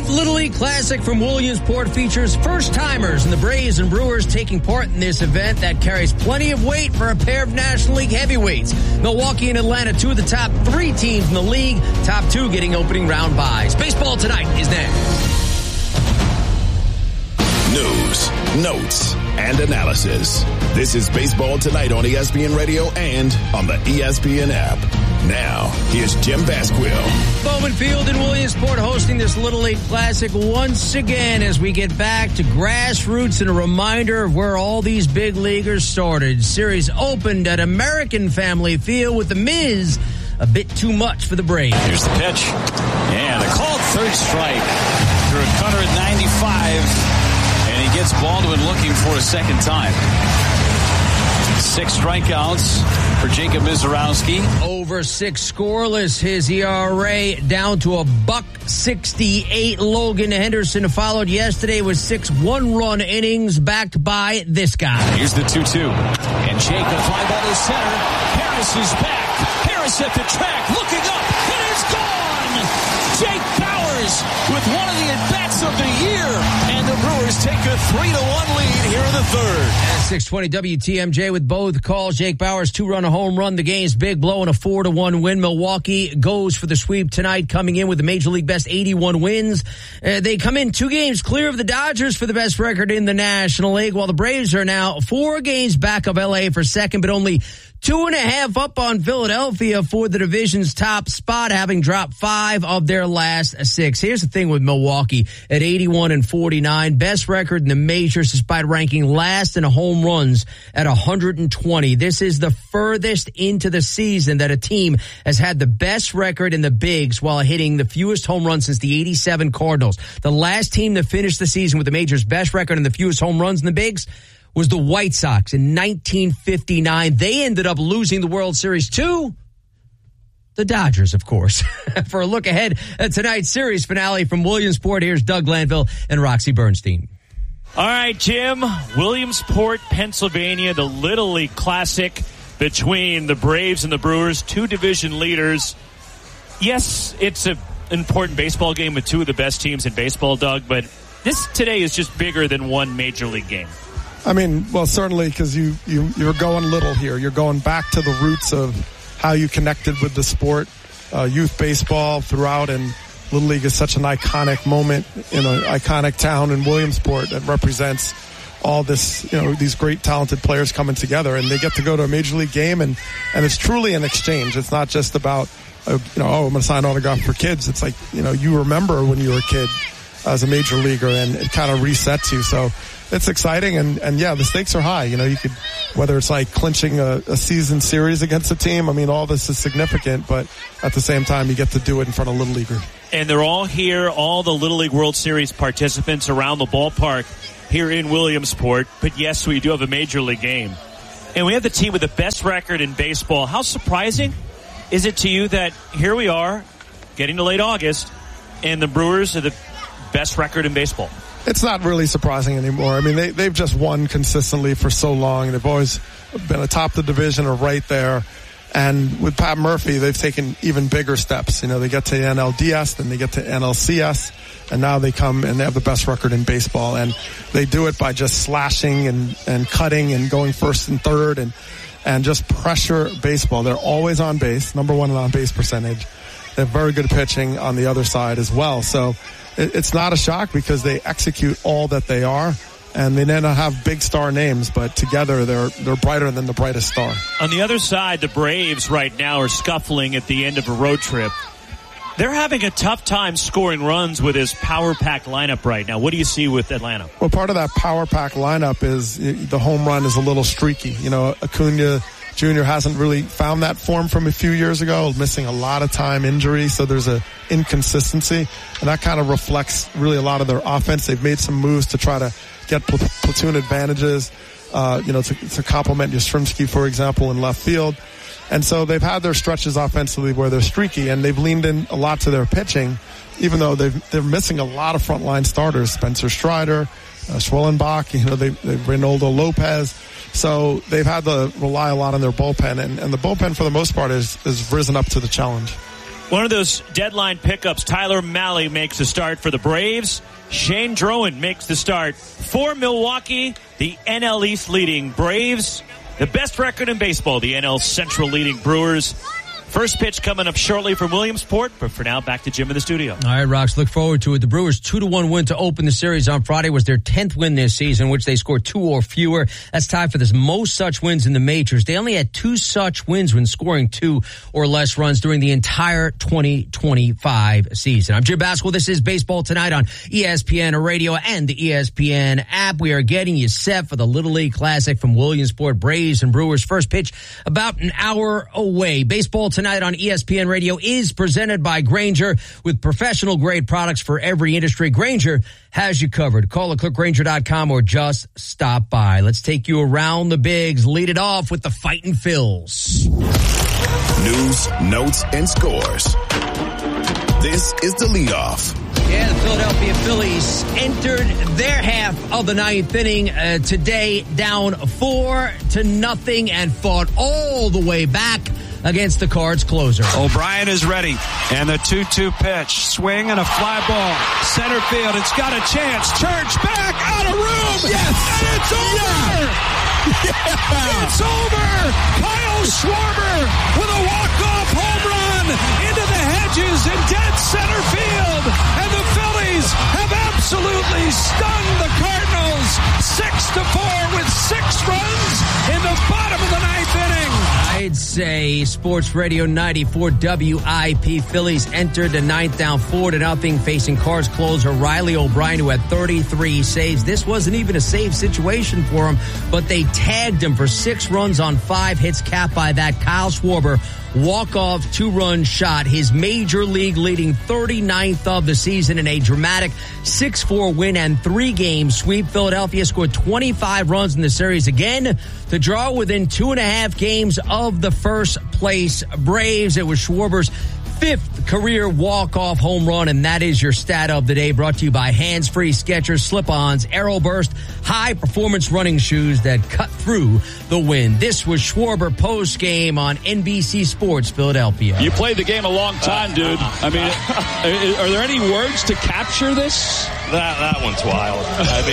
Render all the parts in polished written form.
8th Little League Classic from Williamsport features first-timers, and the Braves and Brewers taking part in this event that carries plenty of weight for a pair of National League heavyweights. Milwaukee and Atlanta, two of the top 3 teams in the league, top 2 getting opening round byes. Baseball Tonight is next. News, notes, and analysis. This is Baseball Tonight on ESPN Radio and on the ESPN app. Now, here's Jim Basquill. Bowman Field in Williamsport hosting this Little League Classic once again as we get back to grassroots and a reminder of where all these big leaguers started. Series opened at American Family Field with the Miz a bit too much for the Braves. Here's the pitch. And a called third strike through a cutter at 95. And he gets Baldwin looking for a second time. 6 strikeouts for Jacob Mizorowski. Over 6 scoreless. His ERA down to a $1.68. Logan Henderson followed yesterday with 6 one-run innings backed by this guy. Here's the 2-2. And Jacob fly ball to center. Harris is back. Harris at the track looking up. It is gone. Jake Bauers with one of the at-bats of the year. And the Brewers take a 3-1 lead here in the third. At 620 WTMJ with both calls. Jake Bauers 2-run home run. The game's big blow and a 4-1 win. Milwaukee goes for the sweep tonight, coming in with the Major League best 81 wins. They come in 2 games clear of the Dodgers for the best record in the National League, while the Braves are now 4 games back of LA for second, but only 2.5 up on Philadelphia for the division's top spot, having dropped 5 of their last 6. Here's the thing with Milwaukee at 81-49, best record in the majors despite ranking last in home runs at 120. This is the furthest into the season that a team has had the best record in the bigs while hitting the fewest home runs since the 87 Cardinals. The last team to finish the season with the majors' best record and the fewest home runs in the bigs was the White Sox in 1959. They ended up losing the World Series to the Dodgers, of course. For a look ahead at tonight's series finale from Williamsport, here's Doug Glanville and Roxy Bernstein. All right, Jim. Williamsport, Pennsylvania, the Little League Classic between the Braves and the Brewers, 2 division leaders. Yes, it's an important baseball game with 2 of the best teams in baseball, Doug, but this today is just bigger than one major league game. I mean, well, certainly because you're going little here. You're going back to the roots of how you connected with the sport, youth baseball throughout, and Little League is such an iconic moment in an iconic town in Williamsport that represents all this, these great talented players coming together, and they get to go to a major league game, and it's truly an exchange. It's not just about, I'm going to sign autograph for kids. It's like, you remember when you were a kid as a major leaguer, and it kind of resets you. So it's exciting, and yeah, the stakes are high. You could, whether it's like clinching a season series against a team, I mean, all this is significant, but at the same time, you get to do it in front of Little Leaguers. And they're all here, all the Little League World Series participants around the ballpark here in Williamsport. But yes, we do have a major league game. And we have the team with the best record in baseball. How surprising is it to you that here we are, getting to late August, and the Brewers are the best record in baseball? It's not really surprising anymore. I mean, they've just won consistently for so long. They've always been atop the division or right there. And with Pat Murphy, they've taken even bigger steps. They get to NLDS, then they get to NLCS, and now they come and they have the best record in baseball. And they do it by just slashing and cutting and going first and third and just pressure baseball. They're always on base, number 1 in on-base percentage. They have very good pitching on the other side as well. So it's not a shock because they execute all that they are, and they may not have big star names, but together they're brighter than the brightest star. On the other side, the Braves right now are scuffling at the end of a road trip. They're having a tough time scoring runs with his power pack lineup right now. What do you see with Atlanta? Well, part of that power pack lineup is the home run is a little streaky. Acuna Jr. hasn't really found that form from a few years ago, missing a lot of time, injury, so there's a inconsistency, and that kind of reflects really a lot of their offense. They've made some moves to try to get platoon advantages, to complement Yastrzemski, for example, in left field. And so they've had their stretches offensively where they're streaky, and they've leaned in a lot to their pitching, even though they're missing a lot of frontline starters, Spencer Strider, Schwellenbach, they've Reynaldo Lopez. So they've had to rely a lot on their bullpen, and the bullpen for the most part has risen up to the challenge. One of those deadline pickups, Tyler Malley makes the start for the Braves. Shane Drowan makes the start for Milwaukee. The NL East leading Braves. The best record in baseball, the NL Central leading Brewers. First pitch coming up shortly from Williamsport, but for now, back to Jim in the studio. All right, Rox, look forward to it. The Brewers' 2-1 win to open the series on Friday was their 10th win this season, which they scored 2 or fewer. That's tied for the most such wins in the majors. They only had 2 such wins when scoring 2 or less runs during the entire 2025 season. I'm Jim Basquill. This is Baseball Tonight on ESPN Radio and the ESPN app. We are getting you set for the Little League Classic from Williamsport. Braves and Brewers first pitch about an hour away. Baseball Tonight on ESPN Radio is presented by Grainger with professional grade products for every industry. Grainger has you covered. Call or click Grainger.com or just stop by. Let's take you around the bigs. Lead it off with the Fightin' Phils. News, notes, and scores. This is the leadoff. Yeah, the Philadelphia Phillies entered their half of the ninth inning today down 4-0 and fought all the way back against the Cards closer. O'Brien is ready, and the 2-2 pitch. Swing and a fly ball. Center field, it's got a chance. Church back, out of room. Yes! And it's over! Yeah. It's over! Kyle Schwarber with a walk-off home run into the hedges in dead center field. And the Phillies have absolutely stunned the Cardinals 6-4 with 6 runs in the bottom of the ninth inning. I'd say Sports Radio 94 WIP Phillies entered the ninth down 4-0 facing Cards closer Riley O'Brien, who had 33 saves. This wasn't even a save situation for him, but they tagged him for 6 runs on 5 hits, capped by that Kyle Schwarber walk-off 2-run shot, his major league leading 39th of the season in a dramatic 6-4 win and 3-game sweep. Philadelphia scored 25 runs in the series again to draw within 2.5 games of the first place Braves. It was Schwarber's 5th career walk-off home run, and that is your stat of the day, brought to you by Hands-Free Skechers Slip-Ons Aeroburst high-performance running shoes that cut through the wind. This was Schwarber post-game on NBC Sports Philadelphia. You played the game a long time, dude. I mean, are there any words to capture this? That one's wild. I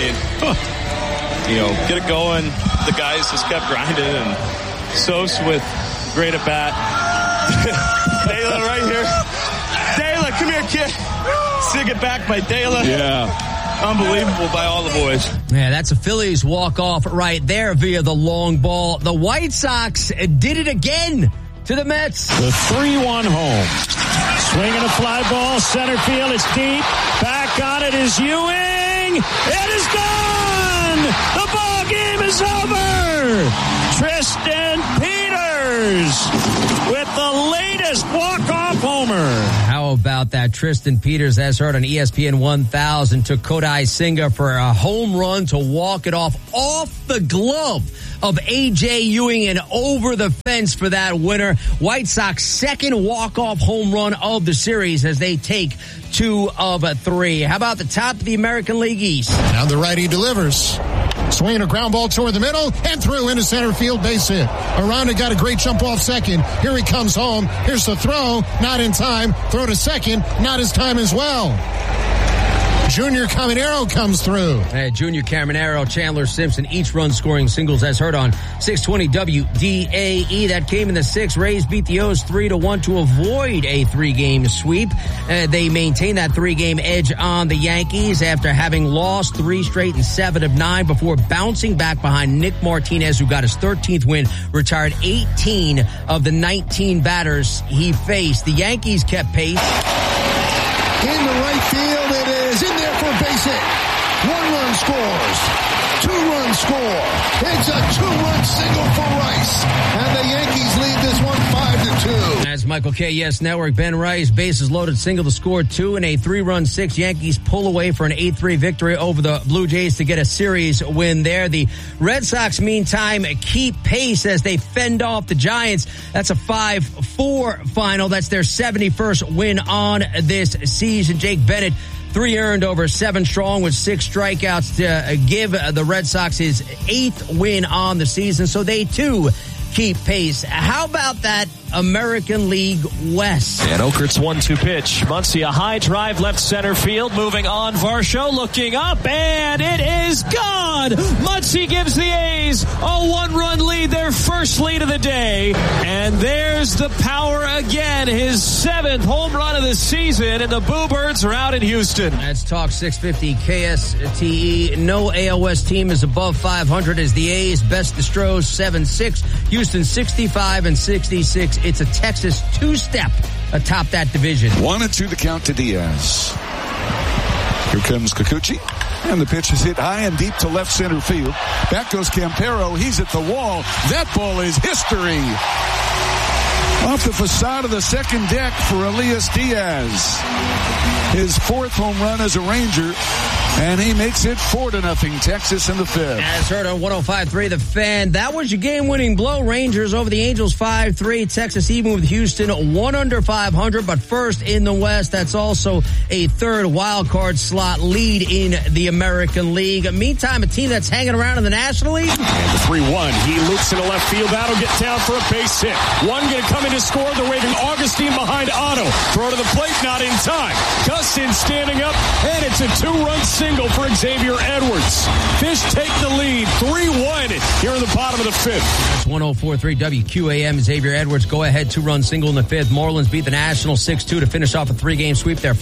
mean, get it going. The guys just kept grinding, and Sos with great at bat. Dela right here. Dela, come here, kid. Sig it back by Dela. Yeah. Unbelievable by all the boys. Yeah, that's a Phillies walk-off right there via the long ball. The White Sox did it again to the Mets. The 3-1 home. Swinging a fly ball, center field, it's deep. Back on it is Ewing. It is gone! The ball game is over! Tristan Peters with the latest walk-off homer. How about that? Tristan Peters, as heard on ESPN 1000, took Kodai Senga for a home run to walk it off the glove of A.J. Ewing and over the fence for that winner. White Sox second walk-off home run of the series as they take 2 of 3. How about the top of the American League East? Now the righty delivers. Swinging a ground ball toward the middle and through into center field, base hit. Aranda got a great jump off second. Here he comes home. Here's the throw. Not in time. Throw to second. Not his time as well. Junior Caminero comes through. Junior Caminero, Chandler Simpson, each run scoring singles as heard on 620 WDAE. That came in the 6th. Rays beat the O's 3-1 to avoid a 3-game sweep. They maintain that 3-game edge on the Yankees after having lost 3 straight and 7 of 9 before bouncing back behind Nick Martinez, who got his 13th win, retired 18 of the 19 batters he faced. The Yankees kept pace. In the right field, it is in there for a base hit. 1 run scores. 2 runs score. It's a 2-run single for Rice. And the Yankees lead this one 5-2. As Michael K. Yes Network, Ben Rice, bases loaded single to score 2 in a 3-run 6. Yankees pull away for an 8-3 victory over the Blue Jays to get a series win there. The Red Sox, meantime, keep pace as they fend off the Giants. That's a 5-4 final. That's their 71st win on this season. Jake Bennett, 3 earned over 7 strong with 6 strikeouts to give the Red Sox his 8th win on the season. So they too keep pace. How about that American League West. And Okert's 1-2 pitch. Muncy, a high drive left center field. Moving on, Varsho looking up, and it is gone. Muncy gives the A's a 1-run lead, their first lead of the day. And there's the power again, his 7th home run of the season, and the Bluebirds are out in Houston. That's Talk 650 KSTE. No AOS team is above 500 as the A's. Best the Stros 7-6. Houston 65 and 66. It's a Texas two-step atop that division. 1-2 the count to Diaz. Here comes Kikuchi. And the pitch is hit high and deep to left center field. Back goes Campero. He's at the wall. That ball is history. Off the facade of the second deck for Elias Diaz. His 4th home run as a Ranger. And he makes it 4-0 Texas in the 5th. As heard on 105.3 The Fan, that was your game-winning blow. Rangers over the Angels 5-3. Texas even with Houston 1 under 500, but first in the West. That's also a 3rd wild card slot lead in the American League. Meantime, a team that's hanging around in the National League. And the 3-1. He loops into left field. That'll get down for a base hit. One going to come in to score. They're waving Augustine behind Otto. Throw to the plate, not in time. Gustin standing up, and it's a 2-run single for Xavier Edwards. Fish take the lead, 3-1 here in the bottom of the 5th. That's 104.3 WQAM. Xavier Edwards go-ahead 2-run single in the 5th. Marlins beat the Nationals 6-2 to finish off a 3-game sweep. They're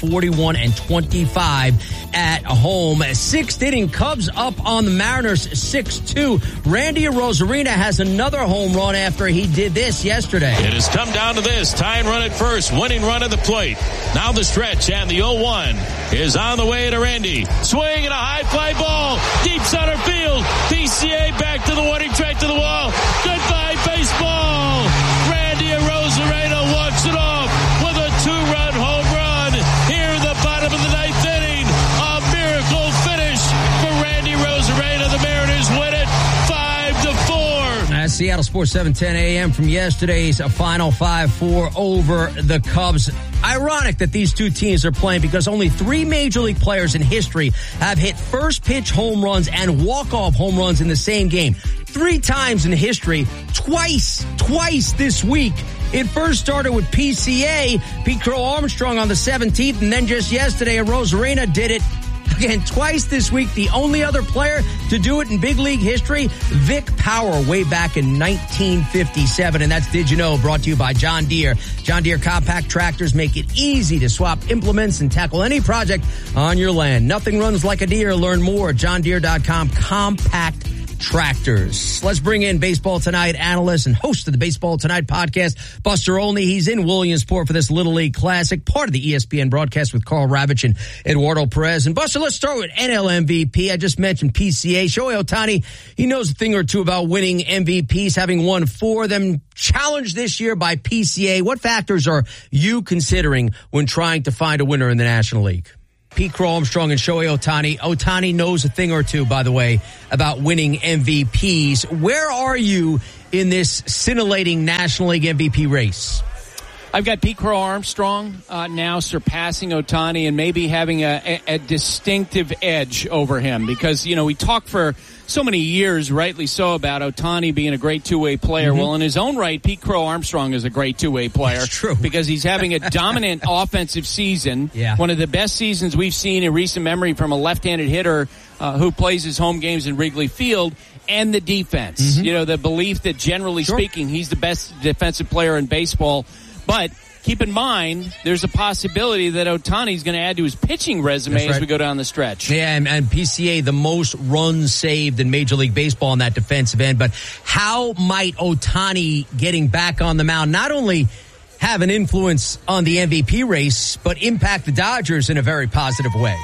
41-25 at home. 6th inning, Cubs up on the Mariners 6-2. Randy Arozarena has another home run after he did this yesterday. It has come down to this. Tying run at first, winning run at the plate. Now the stretch, and the 0-1 is on the way to Randy. Swing and a high fly ball. Deep center field. PCA back to the warning track to the wall. Goodbye, baseball. Randy Arozarena walks it off with a 2-run home run here in the bottom of the 9th inning. A miracle finish for Randy Arozarena. The Mariners win it 5-4. That's Seattle Sports 710 AM from yesterday's final 5-4 over the Cubs. Ironic that these two teams are playing because only 3 Major League players in history have hit first pitch home runs and walk-off home runs in the same game. 3 times in history, twice this week. It first started with PCA, Pete Crow Armstrong on the 17th, and then just yesterday, Arozarena did it again twice this week. The only other player to do it in big league history, Vic Power, way back in 1957. And that's Did You Know, brought to you by John Deere. John Deere compact tractors make it easy to swap implements and tackle any project on your land. Nothing runs like a Deere. Learn more at johndeere.com. Compact tractors. Let's bring in Baseball Tonight analyst and host of the Baseball Tonight podcast, Buster Olney. He's in Williamsport for this Little League Classic, part of the ESPN broadcast with Carl Ravitch and Eduardo Perez. And Buster, let's start with NL MVP. I just mentioned PCA. Shohei Ohtani, he knows a thing or two about winning MVPs, having won 4 of them. Challenged this year by PCA. What factors are you considering when trying to find a winner in the National League? Pete Crow Armstrong and Shohei Ohtani. Ohtani knows a thing or two, by the way, about winning MVPs. Where are you in this scintillating National League MVP race? I've got Pete Crow Armstrong now surpassing Ohtani and maybe having a distinctive edge over him because, you know, we talked for so many years, rightly so, about Ohtani being a great two-way player. Mm-hmm. Well, in his own right, Pete Crow Armstrong is a great two-way player. That's true. Because he's having a dominant offensive season. Yeah. One of the best seasons we've seen in recent memory from a left-handed hitter who plays his home games in Wrigley Field. And the defense. Mm-hmm. You know, the belief that generally speaking, he's the best defensive player in baseball. But keep in mind, there's a possibility that Ohtani's going to add to his pitching resume as we go down the stretch. Yeah, and PCA, the most runs saved in Major League Baseball on that defensive end. But how might Ohtani getting back on the mound not only have an influence on the MVP race, but impact the Dodgers in a very positive way?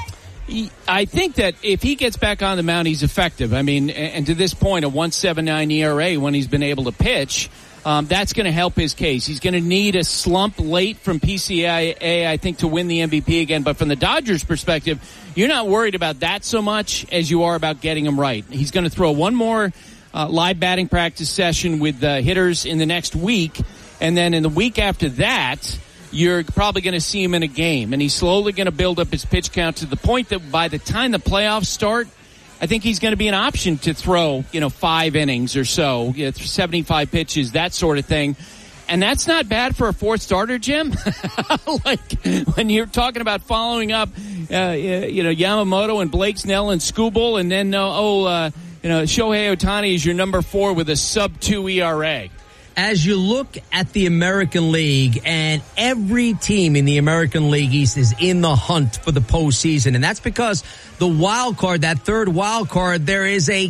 I think that if he gets back on the mound, he's effective. I mean, and to this point, a 1.79 ERA when he's been able to pitch, that's going to help his case. He's going to need a slump late from PCA, I think, to win the MVP again. But from the Dodgers' perspective, you're not worried about that so much as you are about getting him right. He's going to throw one more live batting practice session with hitters in the next week. And then in the week after that, you're probably going to see him in a game. And he's slowly going to build up his pitch count to the point that by the time the playoffs start, I think he's going to be an option to throw, 5 innings or so, 75 pitches, that sort of thing. And that's not bad for a fourth starter, Jim. Like when you're talking about following up, Yamamoto and Blake Snell and Skubal, and then Shohei Ohtani is your number 4 with a sub-2 ERA. As you look at the American League, and every team in the American League East is in the hunt for the postseason, and that's because the wild card, that third wild card, there is a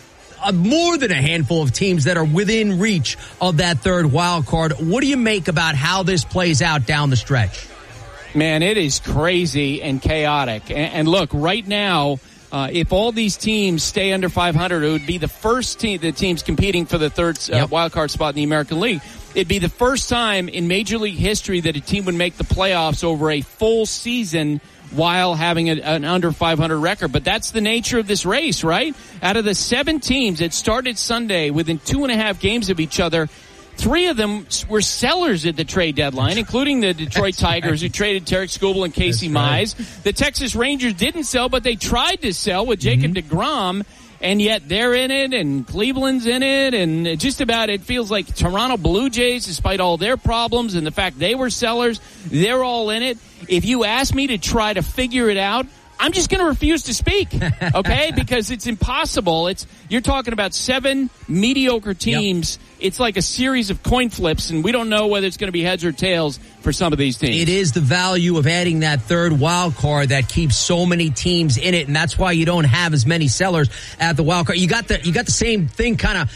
more than a handful of teams that are within reach of that third wild card. What do you make about how this plays out down the stretch? Man, it is crazy and chaotic. And look, right now, if all these teams stay under 500, it would be the first team, the teams competing for the third wild card spot in the American League. It'd be the first time in Major League history that a team would make the playoffs over a full season while having an under 500 record. But that's the nature of this race, right? Out of the 7 teams that started Sunday within 2.5 games of each other, 3 of them were sellers at the trade deadline, including the Detroit Tigers, who traded Tarek Skubal and Casey Mize. The Texas Rangers didn't sell, but they tried to sell with Jacob deGrom, and yet they're in it, and Cleveland's in it, and just about it feels like Toronto Blue Jays, despite all their problems and the fact they were sellers, they're all in it. If you ask me to try to figure it out, I'm just going to refuse to speak, okay? Because it's impossible. You're talking about 7 mediocre teams. Yep. It's like a series of coin flips, and we don't know whether it's going to be heads or tails for some of these teams. It is the value of adding that third wild card that keeps so many teams in it, and that's why you don't have as many sellers at the wild card. You got the same thing kind of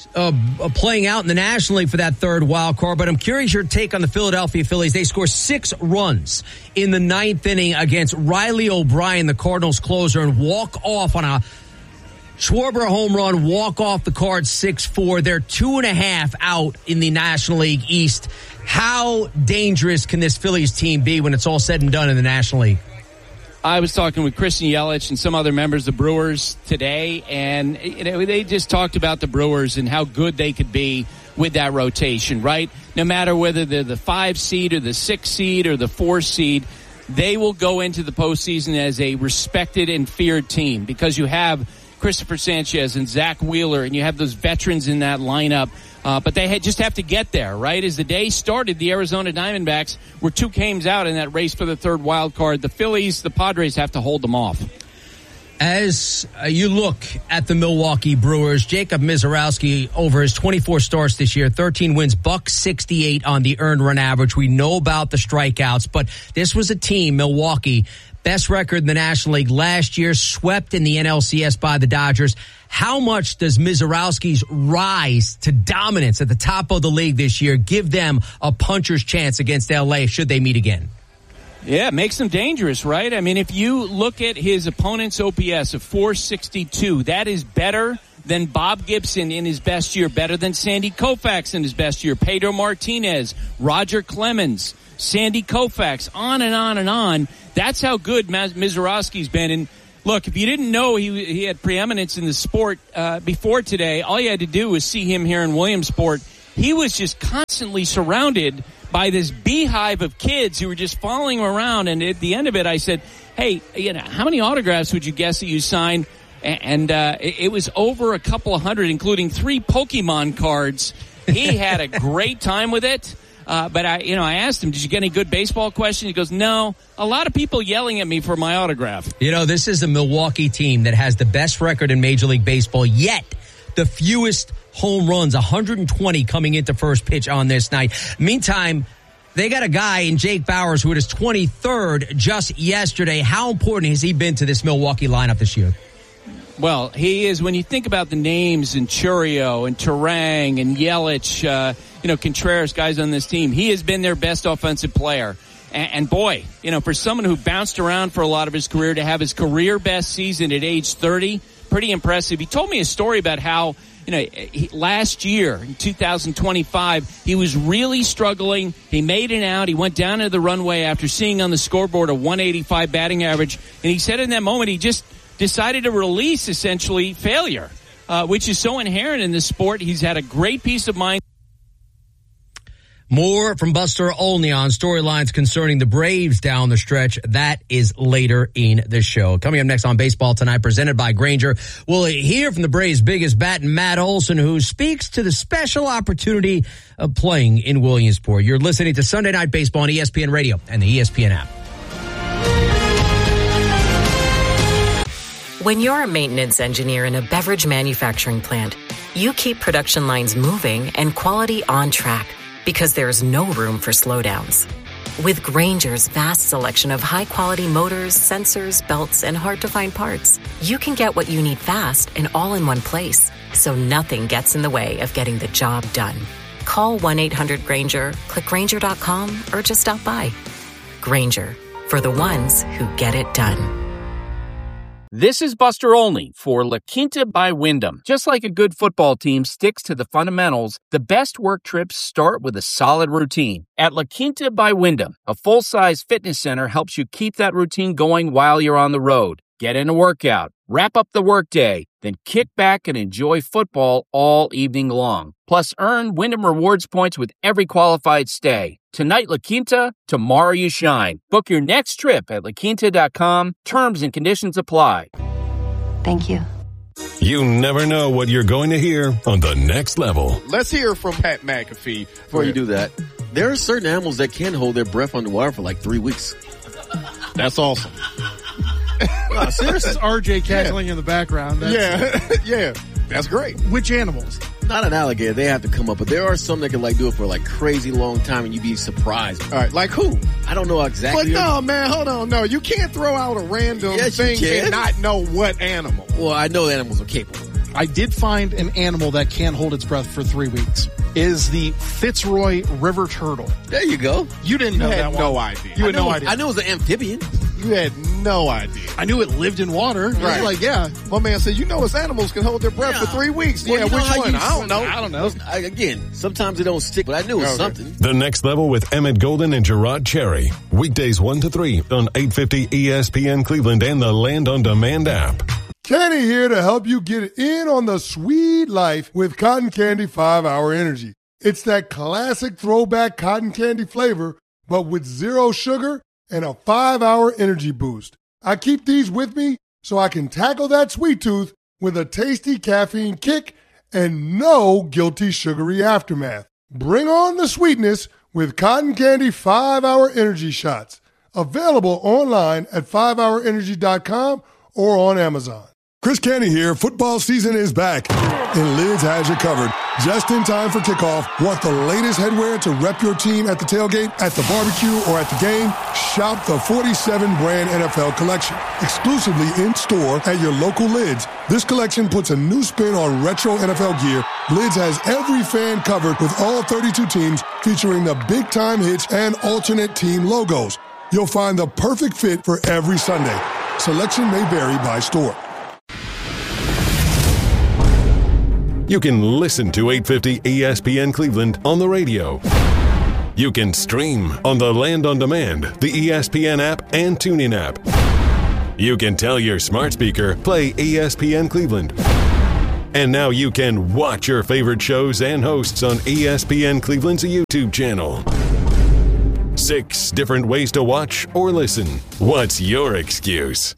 playing out in the National League for that third wild card, but I'm curious your take on the Philadelphia Phillies. They score 6 runs in the 9th inning against Riley O'Brien, the Cardinals closer, and walk off on a Schwarber home run, walk off the card 6-4. They're 2.5 out in the National League East. How dangerous can this Phillies team be when it's all said and done in the National League? I was talking with Christian Yelich and some other members of the Brewers today, and they just talked about the Brewers and how good they could be with that rotation, right? No matter whether they're the 5 seed or the 6 seed or the 4 seed, they will go into the postseason as a respected and feared team because you have Christopher Sanchez and Zach Wheeler, and you have those veterans in that lineup. But they just have to get there, right? As the day started, the Arizona Diamondbacks were 2 games out in that race for the third wild card. The Phillies, the Padres have to hold them off. As you look at the Milwaukee Brewers, Jacob Misiorowski, over his 24 starts this year, 13 wins, .168 on the earned run average. We know about the strikeouts, but this was a team, Milwaukee, best record in the National League last year, swept in the NLCS by the Dodgers. How much does Misiorowski's rise to dominance at the top of the league this year give them a puncher's chance against LA should they meet again? Yeah, it makes them dangerous, right? I mean, if you look at his opponent's OPS of .462, that is better than Bob Gibson in his best year, better than Sandy Koufax in his best year, Pedro Martinez, Roger Clemens, Sandy Koufax, on and on and on. That's how good Misiorowski's been. And look, if you didn't know he had preeminence in the sport before today, all you had to do was see him here in Williamsport. He was just constantly surrounded by this beehive of kids who were just following him around. And at the end of it, I said, hey, how many autographs would you guess that you signed? And it was over a couple of hundred, including 3 Pokemon cards. He had a great time with it. But I asked him, did you get any good baseball questions? He goes, no, a lot of people yelling at me for my autograph. This is a Milwaukee team that has the best record in Major League Baseball, yet the fewest home runs, 120 coming into first pitch on this night. Meantime, they got a guy in Jake Bauers who hit his 23rd just yesterday. How important has he been to this Milwaukee lineup this year? Well, he is, when you think about the names in Chourio and Turang and Yelich, Contreras, guys on this team, he has been their best offensive player. And boy, for someone who bounced around for a lot of his career to have his career best season at age 30, pretty impressive. He told me a story about how, last year in 2025, he was really struggling. He made it out. He went down to the runway after seeing on the scoreboard a 185 batting average. And he said in that moment, he just decided to release essentially failure, which is so inherent in this sport. He's had a great peace of mind. More from Buster Olney on storylines concerning the Braves down the stretch. That is later in the show. Coming up next on Baseball Tonight, presented by Grainger, we'll hear from the Braves' biggest bat, Matt Olson, who speaks to the special opportunity of playing in Williamsport. You're listening to Sunday Night Baseball on ESPN Radio and the ESPN app. When you're a maintenance engineer in a beverage manufacturing plant, you keep production lines moving and quality on track, because there's no room for slowdowns. With Grainger's vast selection of high-quality motors, sensors, belts, and hard-to-find parts, you can get what you need fast and all in one place, so nothing gets in the way of getting the job done. Call 1-800-GRAINGER, click Grainger.com, or just stop by. Grainger, for the ones who get it done. This is Buster Olney for La Quinta by Wyndham. Just like a good football team sticks to the fundamentals, the best work trips start with a solid routine. At La Quinta by Wyndham, a full-size fitness center helps you keep that routine going while you're on the road. Get in a workout, wrap up the workday, then kick back and enjoy football all evening long. Plus, earn Wyndham Rewards points with every qualified stay. Tonight, La Quinta, tomorrow you shine. Book your next trip at laquinta.com. Terms and conditions apply. Thank you. You never know what you're going to hear on The Next Level. Let's hear from Pat McAfee. Before you do that, there are certain animals that can hold their breath underwater for like 3 weeks. That's awesome. No, seriously. This is RJ cackling in the background. Yeah. That's great. Which animals? Not an alligator. They have to come up, but there are some that can like do it for like crazy long time and you'd be surprised. All right, like who? I don't know exactly. But no, man, hold on. No, you can't throw out a random thing and not know what animal. Well, I know the animals are capable. I did find an animal that can hold its breath for 3 weeks. Is the Fitzroy river turtle. There you go. You didn't know that one. No idea. You had no idea. I knew it was an amphibian. You had no idea. I knew it lived in water. Right. Like, yeah. My man said, this animals can hold their breath for 3 weeks. Well, which one? I don't know. Again, sometimes they don't stick, but I knew it was something. The Next Level with Emmett Golden and Gerard Cherry. Weekdays 1 to 3 on 850 ESPN Cleveland and the Land On Demand app. Kenny here to help you get in on the sweet life with Cotton Candy 5-Hour Energy. It's that classic throwback cotton candy flavor, but with 0 sugar and a 5-hour energy boost. I keep these with me so I can tackle that sweet tooth with a tasty caffeine kick and no guilty sugary aftermath. Bring on the sweetness with Cotton Candy 5-Hour Energy Shots. Available online at 5hourenergy.com or on Amazon. Chris Canty here. Football season is back, and Lids has you covered. Just in time for kickoff. Want the latest headwear to rep your team at the tailgate, at the barbecue, or at the game? Shop the 47 brand NFL collection. Exclusively in store at your local Lids. This collection puts a new spin on retro NFL gear. Lids has every fan covered with all 32 teams, featuring the big time hits and alternate team logos. You'll find the perfect fit for every Sunday. Selection may vary by store. You can listen to 850 ESPN Cleveland on the radio. You can stream on the Land On Demand, the ESPN app, and TuneIn app. You can tell your smart speaker, play ESPN Cleveland. And now you can watch your favorite shows and hosts on ESPN Cleveland's YouTube channel. 6 different ways to watch or listen. What's your excuse?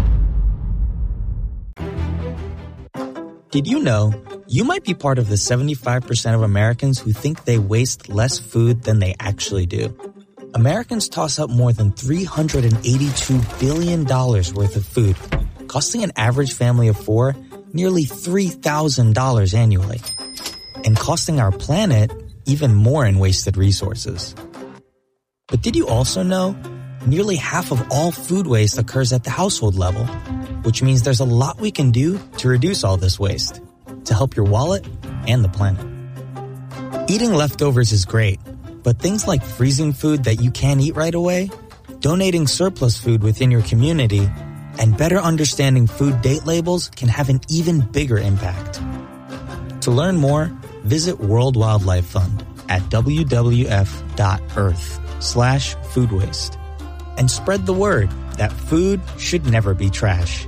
Did you know you might be part of the 75% of Americans who think they waste less food than they actually do? Americans toss up more than $382 billion worth of food, costing an average family of 4 nearly $3,000 annually, and costing our planet even more in wasted resources. But did you also know nearly half of all food waste occurs at the household level, which means there's a lot we can do to reduce all this waste, to help your wallet and the planet. Eating leftovers is great, but things like freezing food that you can't eat right away, donating surplus food within your community, and better understanding food date labels can have an even bigger impact. To learn more, visit World Wildlife Fund at wwf.earth/food waste. And spread the word that food should never be trash.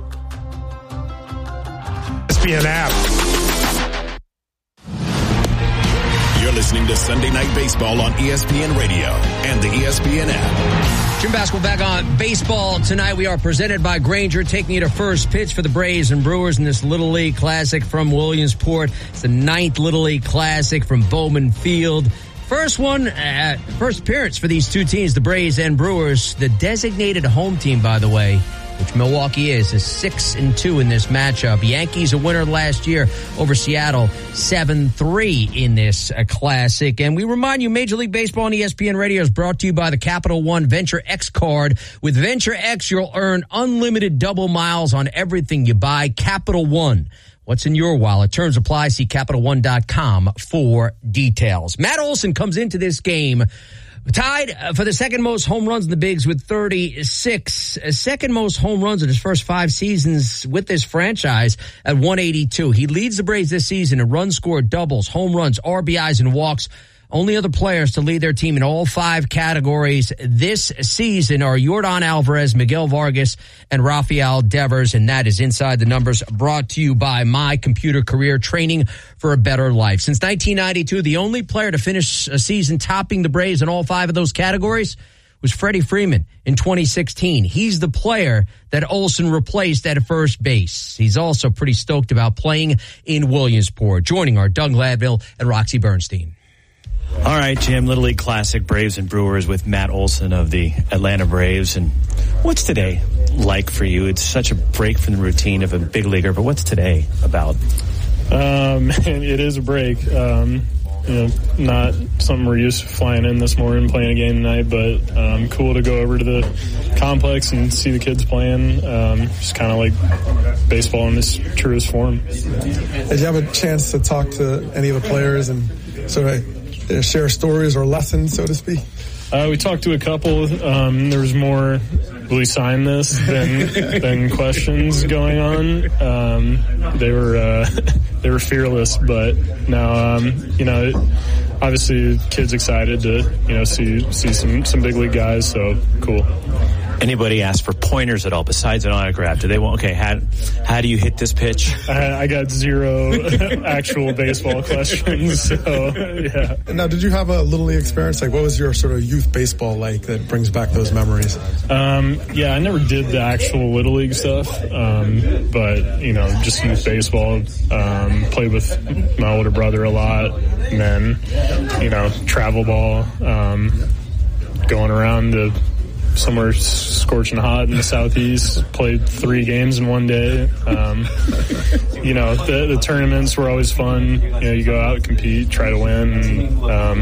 ESPN app. You're listening to Sunday Night Baseball on ESPN Radio and the ESPN app. Jim Basketball back on baseball tonight. We are presented by Grainger, taking you to first pitch for the Braves and Brewers in this Little League Classic from Williamsport. It's the 9th Little League Classic from Bowman Field. First appearance for these two teams, the Braves and Brewers. The designated home team, by the way, which Milwaukee is 6-2 in this matchup. Yankees a winner last year over Seattle, 7-3 in this classic. And we remind you, Major League Baseball on ESPN Radio is brought to you by the Capital One Venture X card. With Venture X, you'll earn unlimited double miles on everything you buy. Capital One. What's in your wallet? Terms apply. See CapitalOne.com for details. Matt Olson comes into this game tied for the second most home runs in the bigs with 36. Second most home runs in his first 5 seasons with this franchise at 182. He leads the Braves this season in runs scored, doubles, home runs, RBIs, and walks. Only other players to lead their team in all 5 categories this season are Yordan Alvarez, Miguel Vargas, and Rafael Devers, and that is Inside the Numbers, brought to you by My Computer Career, training for a better life. Since 1992, the only player to finish a season topping the Braves in all 5 of those categories was Freddie Freeman in 2016. He's the player that Olson replaced at first base. He's also pretty stoked about playing in Williamsport. Joining our Doug Gladville and Roxy Bernstein. All right, Jim, Little League Classic, Braves and Brewers with Matt Olson of the Atlanta Braves. And what's today like for you? It's such a break from the routine of a big leaguer, but what's today about? It is a break. Not something we're used to flying in this morning, playing a game tonight, but cool to go over to the complex and see the kids playing. Just kind of like baseball in this truest form. Did you have a chance to talk to any of the players and sort of share stories or lessons, so to speak? We talked to a couple. There was more, will he sign this, than questions going on. They were fearless, but now, obviously the kid's excited to, see some big league guys, so cool. Anybody ask for pointers at all besides an autograph? Do they want, okay, how do you hit this pitch? I got 0 actual baseball questions, so, yeah. And now, did you have a Little League experience? Like, what was your sort of youth baseball like that brings back those memories? I never did the actual Little League stuff, but, just youth baseball, played with my older brother a lot, and then, travel ball, going around to somewhere scorching hot in the southeast, played 3 games in one day. The tournaments were always fun. You go out, compete, try to win,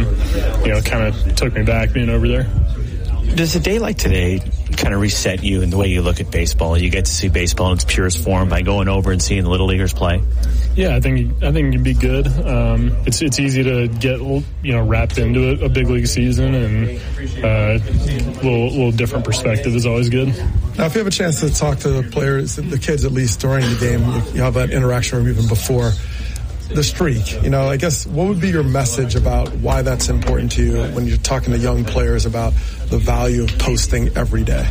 and, kind of took me back being over there. Does a day like today kind of reset you in the way you look at baseball? You get to see baseball in its purest form by going over and seeing the Little Leaguers play? Yeah, I think it'd be good. It's easy to get wrapped into a big league season, and a little different perspective is always good. Now, if you have a chance to talk to the players, the kids at least during the game, you have that interaction or even before the streak. I guess what would be your message about why that's important to you when you're talking to young players about the value of posting every day?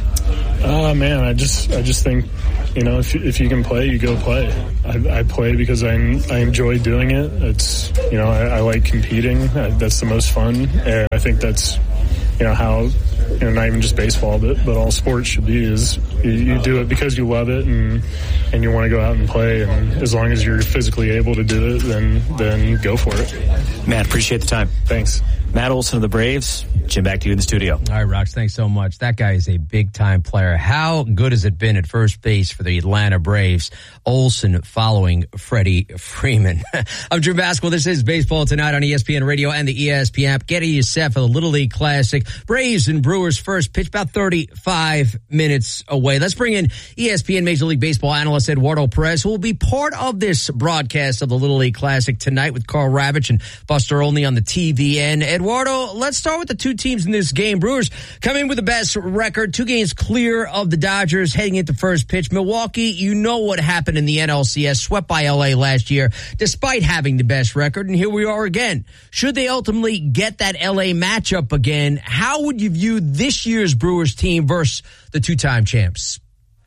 Man, I just think, if you can play, you go play. I play because I enjoy doing it. It's, I like competing. That's the most fun. And I think that's, how, not even just baseball, but all sports should be, is you do it because you love it and you want to go out and play. And as long as you're physically able to do it, then go for it. Matt, appreciate the time. Thanks. Matt Olson of the Braves. Jim, back to you in the studio. All right, Rox, thanks so much. That guy is a big-time player. How good has it been at first base for the Atlanta Braves? Olson following Freddie Freeman. I'm Jim Basketball. This is Baseball Tonight on ESPN Radio and the ESPN app. Getting you set for the Little League Classic. Braves and Brewers first pitch, about 35 minutes away. Let's bring in ESPN Major League Baseball analyst Eduardo Perez, who will be part of this broadcast of the Little League Classic tonight with Carl Ravitch and Buster Olney on the TVN. Eduardo, let's start with the two teams in this game. Brewers come in with the best record, 2 games clear of the Dodgers heading into first pitch. Milwaukee, you know what happened in the NLCS, swept by LA last year, despite having the best record, and here we are again. Should they ultimately get that LA matchup again, how would you view this year's Brewers team versus the 2-time champs?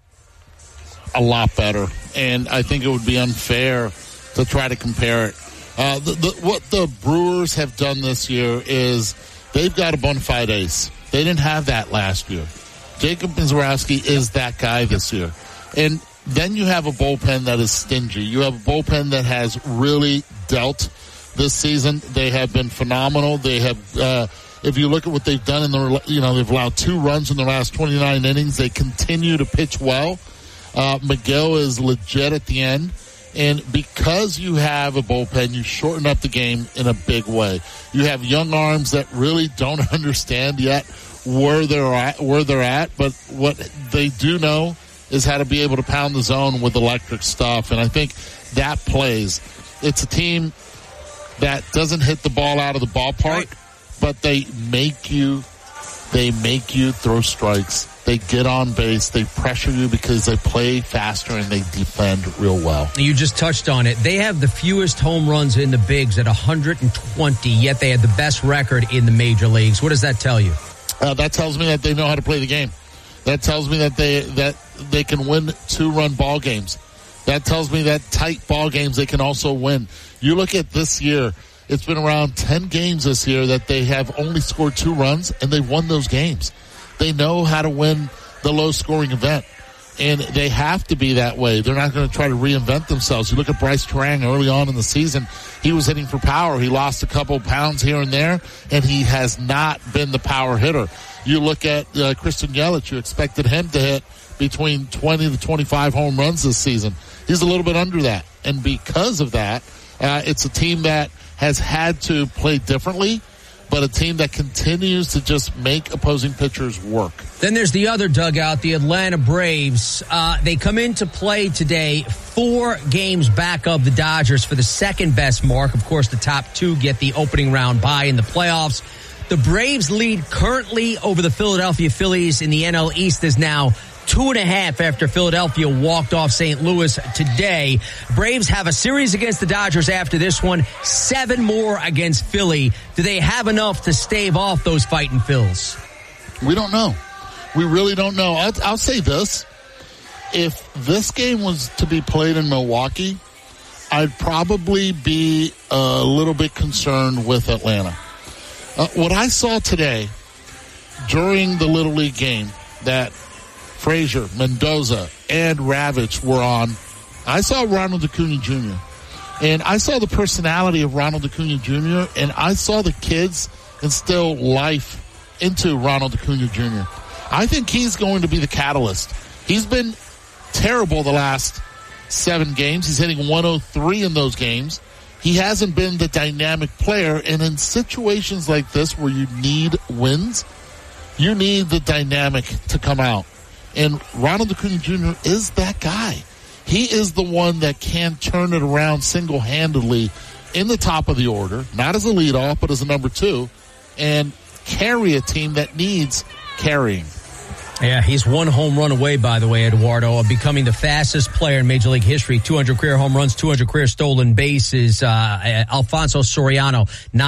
A lot better, and I think it would be unfair to try to compare it What the Brewers have done this year is they've got a bona fide ace. They didn't have that last year. Jacob Misiorowski is that guy this year. And then you have a bullpen that is stingy. You have a bullpen that has really dealt this season. They have been phenomenal. They have, if you look at what they've done they've allowed 2 runs in the last 29 innings. They continue to pitch well. Miguel is legit at the end. And because you have a bullpen, you shorten up the game in a big way. You have young arms that really don't understand yet where they're at, but what they do know is how to be able to pound the zone with electric stuff. And I think that plays. It's a team that doesn't hit the ball out of the ballpark, but they make you throw strikes. They get on base. They pressure you because they play faster and they defend real well. You just touched on it. They have the fewest home runs in the bigs at 120, yet they had the best record in the major leagues. What does that tell you? That tells me that they know how to play the game. That tells me that they can win 2-run ball games. That tells me that tight ball games they can also win. You look at this year, it's been around 10 games this year that they have only scored 2 runs, and they've won those games. They know how to win the low-scoring event, and they have to be that way. They're not going to try to reinvent themselves. You look at Bryce Terang early on in the season, he was hitting for power. He lost a couple pounds here and there, and he has not been the power hitter. You look at Christian Yelich, you expected him to hit between 20 to 25 home runs this season. He's a little bit under that, and because of that, it's a team that has had to play differently, but a team that continues to just make opposing pitchers work. Then there's the other dugout, the Atlanta Braves. They come into play today 4 games back of the Dodgers for the second best mark. Of course, the top 2 get the opening round bye in the playoffs. The Braves lead currently over the Philadelphia Phillies in the NL East is now 2.5 after Philadelphia walked off St. Louis today. Braves have a series against the Dodgers after this one, 7 more against Philly. Do they have enough to stave off those fighting Phils? We don't know. We really don't know. I'll say this. If this game was to be played in Milwaukee, I'd probably be a little bit concerned with Atlanta. What I saw today during the Little League game that Frazier, Mendoza, and Ravitch were on, I saw Ronald Acuna Jr. And I saw the personality of Ronald Acuna Jr. and I saw the kids instill life into Ronald Acuna Jr. I think he's going to be the catalyst. He's been terrible the last 7 games. He's hitting 103 in those games. He hasn't been the dynamic player, and in situations like this where you need wins, you need the dynamic to come out. And Ronald Acuna Jr. is that guy. He is the one that can turn it around single-handedly in the top of the order, not as a leadoff, but as a number 2, and carry a team that needs carrying. Yeah, he's 1 home run away, by the way, Eduardo, of becoming the fastest player in Major League history. 200 career home runs, 200 career stolen bases. Alfonso Soriano,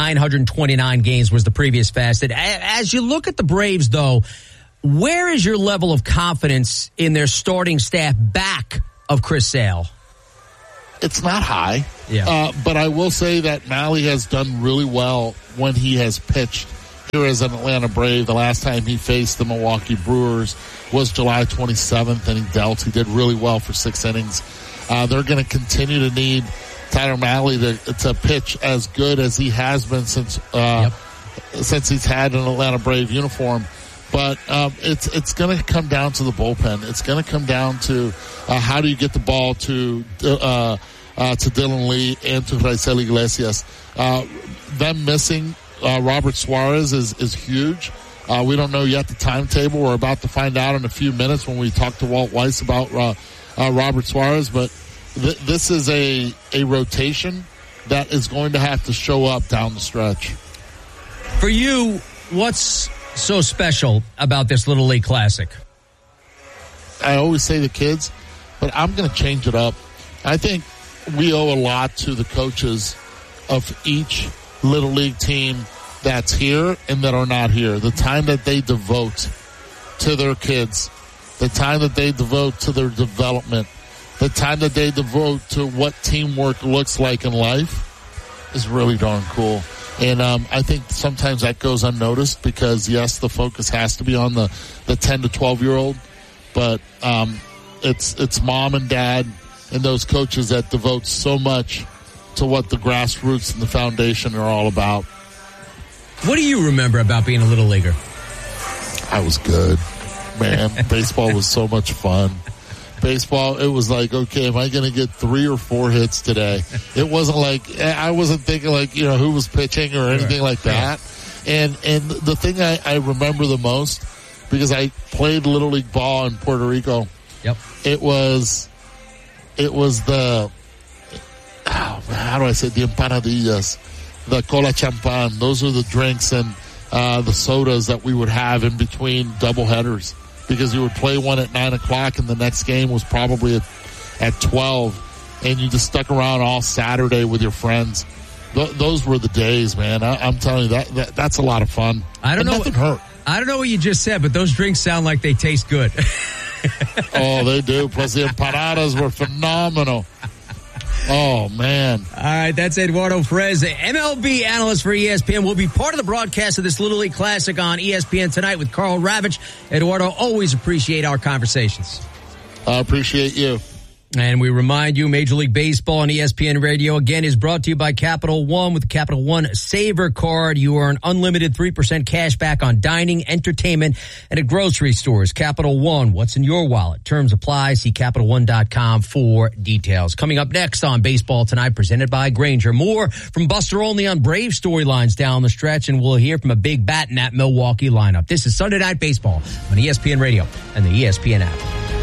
929 games was the previous fastest. As you look at the Braves, though, where is your level of confidence in their starting staff back of Chris Sale? It's not high. Yeah. But I will say that Malley has done really well when he has pitched here as an Atlanta Brave. The last time he faced the Milwaukee Brewers was July 27th, and he dealt. He did really well for 6 innings. They're going to continue to need Tyler Malley to pitch as good as he has been since he's had an Atlanta Brave uniform. But it's going to come down to the bullpen. It's going to come down to how do you get the ball to Dylan Lee and to Raisel Iglesias. Them missing Robert Suarez is huge. We don't know yet the timetable. We're about to find out in a few minutes when we talk to Walt Weiss about Robert Suarez. But this is a rotation that is going to have to show up down the stretch. For you, what's so special about this Little League Classic? I always say the kids, but I'm going to change it up. I think we owe a lot to the coaches of each Little League team that's here and that are not here. The time that they devote to their kids, the time that they devote to their development, the time that they devote to what teamwork looks like in life. is really darn cool. And I think sometimes that goes unnoticed because, yes, the focus has to be on the 10 to 12-year-old, but it's mom and dad and those coaches that devote so much to what the grassroots and the foundation are all about. What do you remember about being a little leaguer? I was good, man. Baseball was so much fun. Baseball, it was like, okay, am I going to get 3 or 4 hits today? It wasn't like, I wasn't thinking like, who was pitching or anything like that. And the thing I remember the most, because I played Little League ball in Puerto Rico. Yep. It was the, how do I say, the empanadillas, the cola champan. Those are the drinks and the sodas that we would have in between doubleheaders. Because you would play one at 9 o'clock and the next game was probably at 12, and you just stuck around all Saturday with your friends. Those were the days, man. I'm telling you, that's a lot of fun. Nothing hurt. I don't know what you just said, but those drinks sound like they taste good. Oh, they do. Plus the empanadas were phenomenal. Oh, man. All right, that's Eduardo Perez, MLB analyst for ESPN. Will be part of the broadcast of this Little League Classic on ESPN tonight with Carl Ravitch. Eduardo, always appreciate our conversations. I appreciate you. And we remind you, Major League Baseball on ESPN Radio, again, is brought to you by Capital One. With the Capital One Saver Card, you earn unlimited 3% cash back on dining, entertainment, and at grocery stores. Capital One, what's in your wallet? Terms apply. See CapitalOne.com for details. Coming up next on Baseball Tonight, presented by Grainger. More from Buster Olney on Brave storylines down the stretch, and we'll hear from a big bat in that Milwaukee lineup. This is Sunday Night Baseball on ESPN Radio and the ESPN app.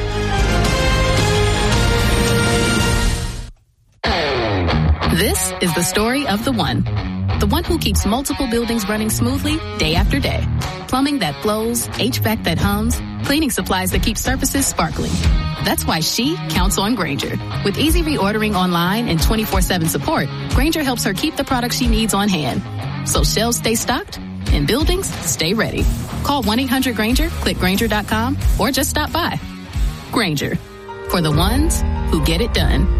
This is the story of the one who keeps multiple buildings running smoothly day after day. Plumbing that flows, HVAC that hums, cleaning supplies that keep surfaces sparkling. That's why she counts on Grainger. With easy reordering online and 24/7 support, Grainger helps her keep the products she needs on hand. So shelves stay stocked and buildings stay ready. Call 1-800-GRAINGER, click Grainger.com, or just stop by. Grainger, for the ones who get it done.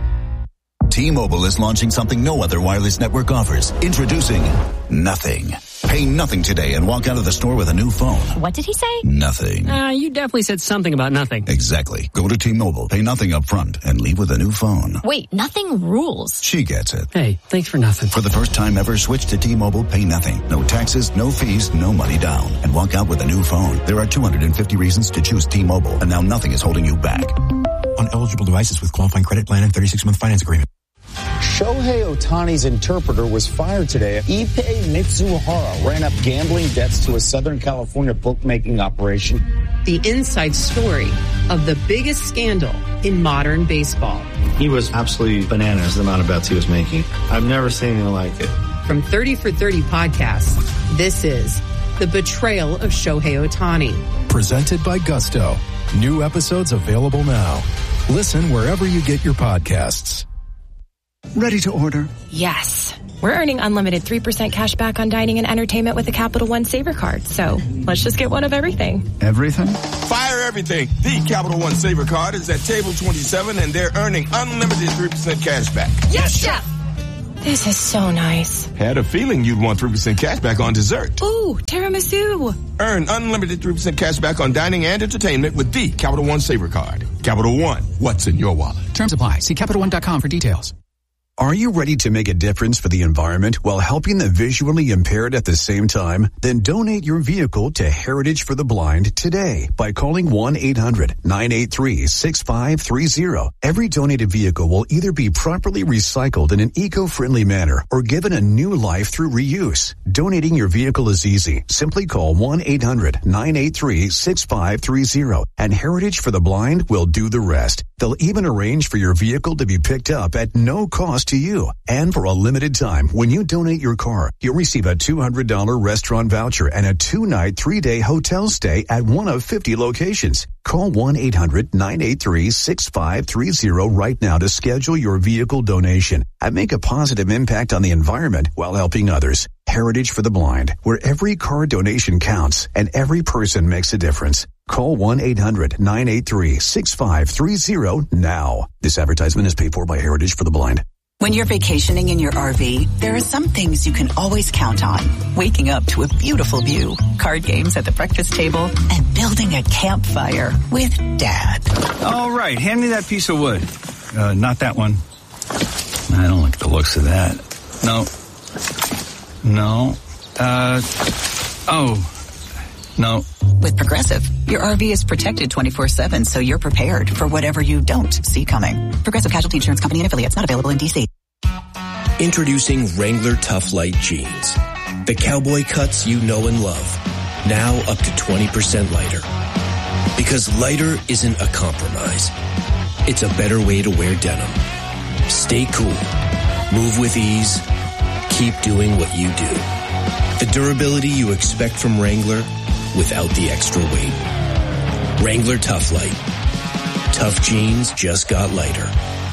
T-Mobile is launching something no other wireless network offers. Introducing Nothing. Pay nothing today and walk out of the store with a new phone. What did he say? Nothing. You definitely said something about nothing. Exactly. Go to T-Mobile, pay nothing up front, and leave with a new phone. Wait, nothing rules. She gets it. Hey, thanks for nothing. For the first time ever, switch to T-Mobile, pay nothing. No taxes, no fees, no money down. And walk out with a new phone. There are 250 reasons to choose T-Mobile, and now nothing is holding you back. On eligible devices with qualifying credit plan and 36-month finance agreement. Shohei Ohtani's interpreter was fired today. Ippei Mitsuhara ran up gambling debts to a Southern California bookmaking operation. The inside story of the biggest scandal in modern baseball. He was absolutely bananas, the amount of bets he was making. I've never seen anything like it. From 30 for 30 podcasts, this is The Betrayal of Shohei Ohtani. Presented by Gusto. New episodes available now. Listen wherever you get your podcasts. Ready to order? Yes. We're earning unlimited 3% cash back on dining and entertainment with the Capital One Saver Card. So let's just get one of everything. Everything? Fire everything. The Capital One Saver Card is at table 27 and they're earning unlimited 3% cash back. Yes, Chef! This is so nice. Had a feeling you'd want 3% cash back on dessert. Ooh, tiramisu. Earn unlimited 3% cash back on dining and entertainment with the Capital One Saver Card. Capital One, what's in your wallet? Terms apply. See CapitalOne.com for details. Are you ready to make a difference for the environment while helping the visually impaired at the same time? Then donate your vehicle to Heritage for the Blind today by calling 1-800-983-6530. Every donated vehicle will either be properly recycled in an eco-friendly manner or given a new life through reuse. Donating your vehicle is easy. Simply call 1-800-983-6530 and Heritage for the Blind will do the rest. They'll even arrange for your vehicle to be picked up at no cost to you. And for a limited time, when you donate your car, you'll receive a $200 restaurant voucher and a 2-night, 3-day hotel stay at one of 50 locations. Call 1-800-983-6530 right now to schedule your vehicle donation and make a positive impact on the environment while helping others. Heritage for the Blind, where every car donation counts and every person makes a difference. Call 1-800-983-6530 now. This advertisement is paid for by Heritage for the Blind. When you're vacationing in your RV, there are some things you can always count on. Waking up to a beautiful view, card games at the breakfast table, and building a campfire with Dad. All right, hand me that piece of wood. Not that one. I don't like the looks of that. No. No. With Progressive, your RV is protected 24/7, so you're prepared for whatever you don't see coming. Progressive Casualty Insurance Company and affiliates, not available in D.C. Introducing Wrangler Tough Light Jeans. The cowboy cuts you know and love. Now up to 20% lighter. Because lighter isn't a compromise. It's a better way to wear denim. Stay cool. Move with ease. Keep doing what you do. The durability you expect from Wrangler without the extra weight. Wrangler Tough Light. Tough jeans just got lighter.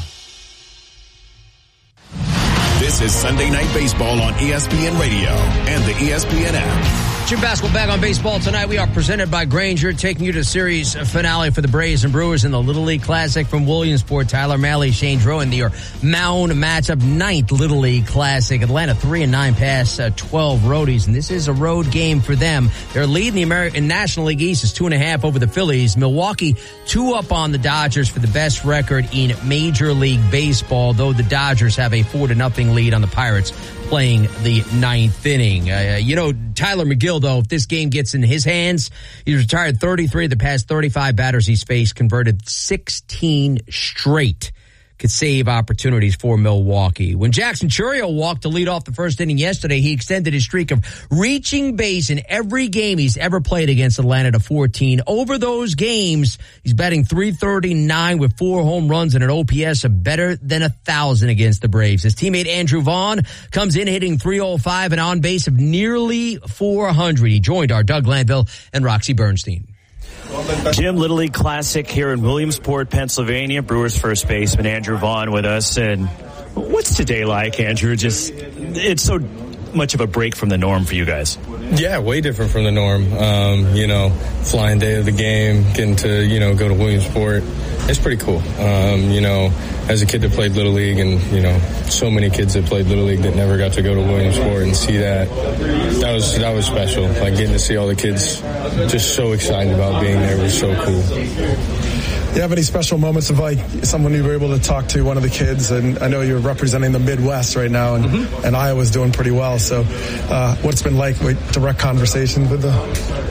This is Sunday Night Baseball on ESPN Radio and the ESPN app. Jim Basketball back on Baseball Tonight. We are presented by Grainger, taking you to the series finale for the Braves and Brewers in the Little League Classic from Williamsport. Tyler Malley, Shane Drowan, your Mound matchup, 9th Little League Classic. Atlanta 3-9 past 12 roadies, and this is a road game for them. They're leading the American National League East is 2.5 over the Phillies. Milwaukee 2 up on the Dodgers for the best record in Major League Baseball, though the Dodgers have a 4-0 lead on the Pirates playing the 9th inning. Tyler McGill, though, if this game gets in his hands, he's retired 33 of the past 35 batters he's faced, converted 16 straight. Could save opportunities for Milwaukee. When Jackson Chourio walked to lead off the first inning yesterday, he extended his streak of reaching base in every game he's ever played against Atlanta to 14. Over those games, he's batting .339 with 4 home runs and an OPS of better than 1,000 against the Braves. His teammate Andrew Vaughn comes in hitting .305 and on base of nearly 400. He joined our Doug Glanville and Roxy Bernstein. Jim, Little League Classic here in Williamsport, Pennsylvania. Brewers first baseman Andrew Vaughn with us. And what's today like, Andrew? It's so much of a break from the norm for you guys. Yeah, way different from the norm. Flying day of the game, getting to, go to Williamsport. It's pretty cool. As a kid that played Little League and, so many kids that played Little League that never got to go to Williamsport and see that was special. Like getting to see all the kids just so excited about being there was so cool. You have any special moments of someone you were able to talk to, one of the kids? And I know you're representing the Midwest right now, and Iowa's doing pretty well. So, what's been like direct conversation with the?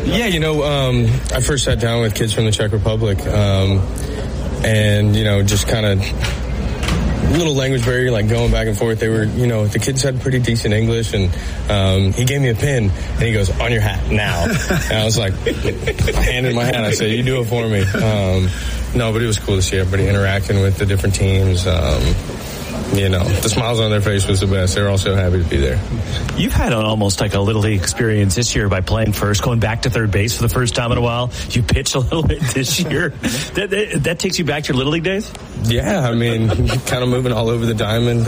Yeah, I first sat down with kids from the Czech Republic, and just kind of little language barrier, like going back and forth. They were, the kids had pretty decent English, and he gave me a pen, and he goes, "On your hat now." And I was like, I handed my hat. I said, "You do it for me." No, but it was cool to see everybody interacting with the different teams. The smiles on their face was the best. They were all so happy to be there. You've had almost like a Little League experience this year by playing first, going back to third base for the first time in a while. You pitched a little bit this year. That takes you back to your Little League days? Yeah, kind of moving all over the diamond.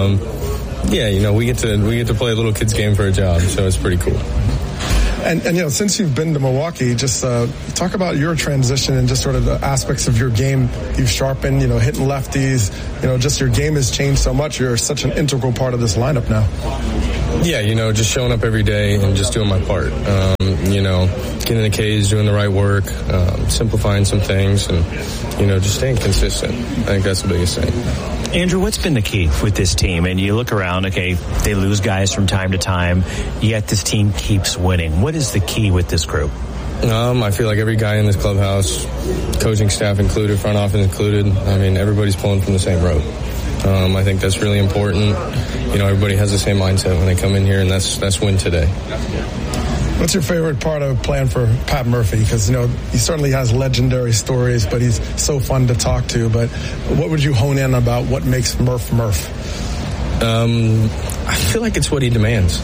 We get to play a little kids game for a job, so it's pretty cool. And since you've been to Milwaukee, just talk about your transition and just sort of the aspects of your game you've sharpened, hitting lefties, just your game has changed so much. You're such an integral part of this lineup now. Yeah, just showing up every day and just doing my part. Getting in the cage, doing the right work, simplifying some things, and, just staying consistent. I think that's the biggest thing. Andrew, what's been the key with this team? And you look around, okay, they lose guys from time to time, yet this team keeps winning. What is the key with this group? I feel like every guy in this clubhouse, coaching staff included, front office included, everybody's pulling from the same rope. I think that's really important. Everybody has the same mindset when they come in here, and that's win today. What's your favorite part of playing for Pat Murphy? Because, he certainly has legendary stories, but he's so fun to talk to. But what would you hone in about what makes Murph? I feel like it's what he demands.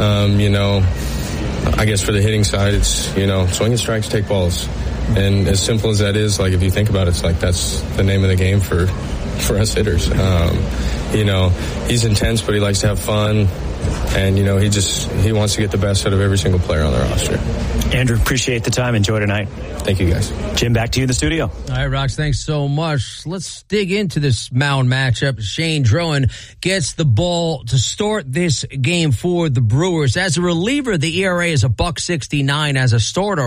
I guess for the hitting side, it's, swinging strikes, take balls. And as simple as that is, if you think about it, it's like that's the name of the game for us hitters. He's intense, but he likes to have fun. And, you know, he wants to get the best out of every single player on the roster. Andrew, appreciate the time. Enjoy tonight. Thank you, guys. Jim, back to you in the studio. All right, Rox, thanks so much. Let's dig into this Mound matchup. Shane Drohan gets the ball to start this game for the Brewers. As a reliever, the ERA is $1.69. As a starter,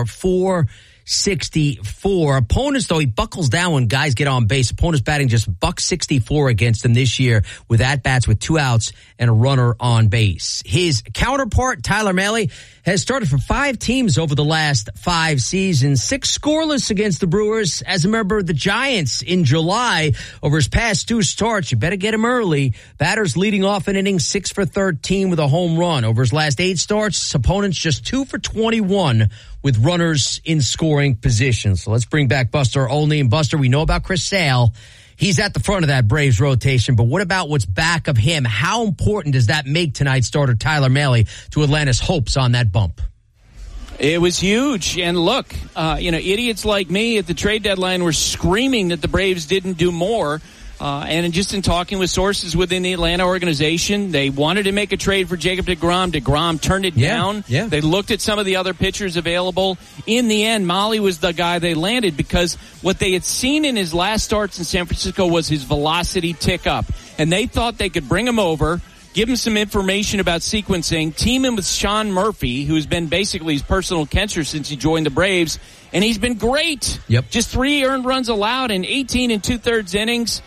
.464. Opponents, though, he buckles down when guys get on base. Opponents batting just .164 against him this year with at-bats with 2 outs and a runner on base. His counterpart, Tyler Mahle, has started for 5 teams over the last 5 seasons, 6 scoreless against the Brewers as a member of the Giants in July. Over his past 2 starts, you better get him early. Batters leading off an inning 6 for 13 with a home run. Over his last 8 starts, opponents just 2 for 21 with runners in scoring position. So let's bring back Buster Olney. And Buster, we know about Chris Sale. He's at the front of that Braves rotation, but what about what's back of him? How important does that make tonight's starter Tyler Mahle to Atlanta's hopes on that bump? It was huge. And look, idiots like me at the trade deadline were screaming that the Braves didn't do more. And just in talking with sources within the Atlanta organization, they wanted to make a trade for Jacob deGrom. deGrom turned it down. Yeah. They looked at some of the other pitchers available. In the end, Mahle was the guy they landed because what they had seen in his last starts in San Francisco was his velocity tick up. And they thought they could bring him over, give him some information about sequencing, team him with Sean Murphy, who's been basically his personal catcher since he joined the Braves, and he's been great. Yep. Just 3 earned runs allowed in 18 2/3 innings.